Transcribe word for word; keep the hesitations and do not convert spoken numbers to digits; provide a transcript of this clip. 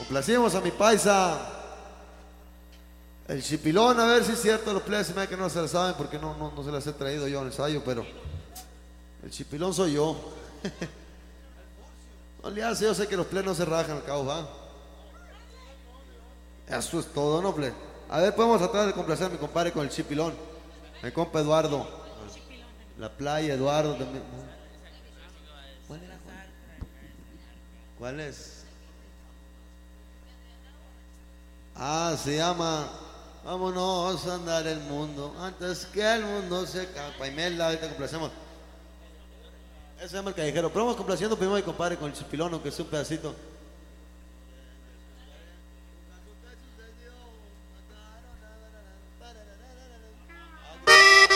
Complacimos a mi paisa, el chipilón, a ver si es cierto, los plebes se me da que no se la saben porque no, no, no se las he traído yo al ensayo, pero el chipilón soy yo. No le hace, yo sé que los plebes no se rajan al cabo, va. Eso es todo, ¿no, plebe? A ver, podemos tratar de complacer a mi compadre con el chipilón. Mi compa Eduardo. La playa, Eduardo también. ¿Cuál es? ¿Cuál es? Ah, se llama Vámonos a andar el mundo antes que el mundo se acabe. Paimela, ahorita complacemos. Ese se llama El Callejero. Pero vamos complaciendo primero a mi compadre con el chipilón, aunque es un pedacito.